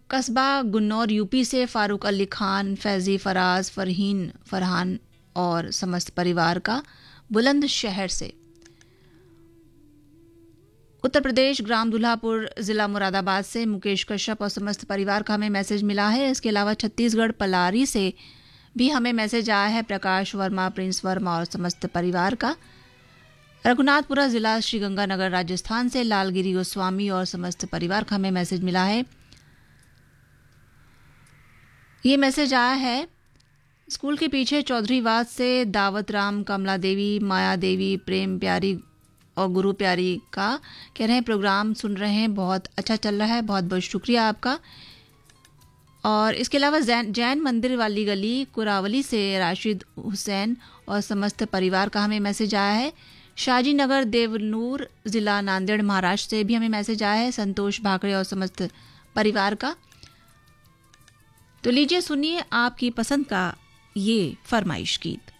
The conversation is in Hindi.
कस्बा गुन्नौर यूपी से फारूक अली खान, फैजी, फराज, फरहीन, फरहान और समस्त परिवार का बुलंदशहर से। उत्तर प्रदेश ग्राम दुल्हापुर जिला मुरादाबाद से मुकेश कश्यप और समस्त परिवार का हमें मैसेज मिला है। इसके अलावा छत्तीसगढ़ पलारी से भी हमें मैसेज आया है, प्रकाश वर्मा, प्रिंस वर्मा और समस्त परिवार का। रघुनाथपुरा जिला श्रीगंगानगर राजस्थान से लालगिरी गोस्वामी और समस्त परिवार का हमें मैसेज मिला है। ये मैसेज आया है स्कूल के पीछे चौधरीवाद से दावत राम, कमला देवी, माया देवी, प्रेम प्यारी और गुरु प्यारी का। कह रहे हैं प्रोग्राम सुन रहे हैं, बहुत अच्छा चल रहा है, बहुत बहुत शुक्रिया आपका। और इसके अलावा जैन मंदिर वाली गली कुरावली से राशिद हुसैन और समस्त परिवार का हमें मैसेज आया है। शाजी नगर देवनूर जिला नांदेड़ महाराष्ट्र से भी हमें मैसेज आया है, संतोष भाकरे और समस्त परिवार का। तो लीजिए सुनिए आपकी पसंद का ये फरमाइश गीत।